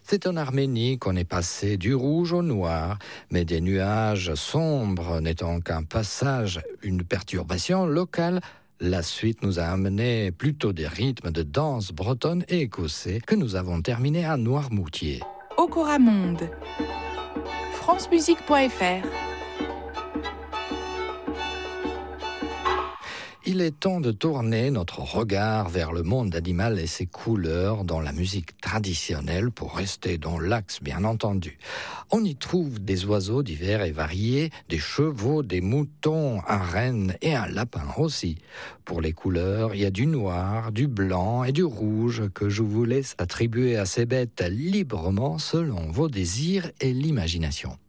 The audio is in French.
C'est en Arménie qu'on est passé du rouge au noir, mais des nuages sombres n'étant qu'un passage, une perturbation locale, la suite nous a amené plutôt des rythmes de danse bretonne et écossais que nous avons terminé à Noirmoutier. Okora Monde, francemusique.fr. Il est temps de tourner notre regard vers le monde animal et ses couleurs dans la musique traditionnelle pour rester dans l'axe bien entendu. On y trouve des oiseaux divers et variés, des chevaux, des moutons, un renne et un lapin aussi. Pour les couleurs, il y a du noir, du blanc et du rouge que je vous laisse attribuer à ces bêtes librement selon vos désirs et l'imagination.